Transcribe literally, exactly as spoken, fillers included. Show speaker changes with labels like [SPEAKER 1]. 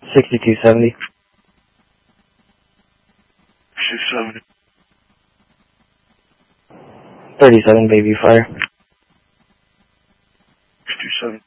[SPEAKER 1] sixty-two seventy.
[SPEAKER 2] six seventy.
[SPEAKER 1] thirty-seven Bayview Fire.
[SPEAKER 2] six two seven.